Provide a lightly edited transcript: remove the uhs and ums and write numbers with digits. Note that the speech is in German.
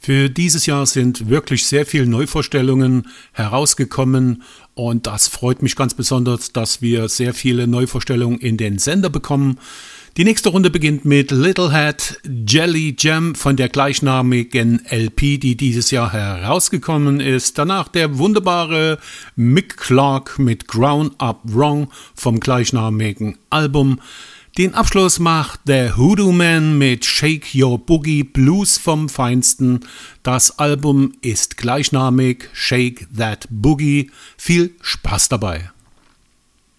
Für dieses Jahr sind wirklich sehr viele Neuvorstellungen herausgekommen und das freut mich ganz besonders, dass wir sehr viele Neuvorstellungen in den Sender bekommen. Die nächste Runde beginnt mit Little Hat Jelly Jam von der gleichnamigen LP, die dieses Jahr herausgekommen ist. Danach der wunderbare Mick Clark mit Ground Up Wrong vom gleichnamigen Album. Den Abschluss macht der Hoodoo Man mit Shake Your Boogie Blues vom Feinsten. Das Album ist gleichnamig, Shake That Boogie. Viel Spaß dabei!